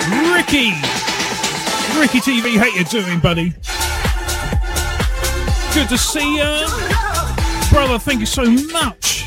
Ricky TV, how you doing, buddy? Good to see you. Brother, thank you so much.